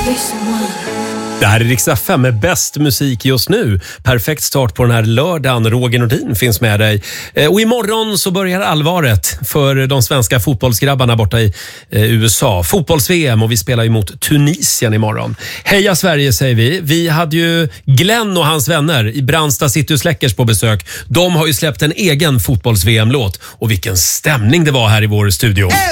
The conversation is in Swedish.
Det här är Rix FM med bäst musik just nu. Perfekt start på den här lördagen. Roger Nordin finns med dig. Och imorgon så börjar allvaret för de svenska fotbollsgrabbarna borta i USA. Fotbolls-VM och vi spelar emot Tunisien imorgon. Heja Sverige säger vi. Vi hade ju Glenn och hans vänner i Brandsta City Släckers på besök. De har ju släppt en egen fotbolls-VM-låt. Och vilken stämning det var här i vår studio.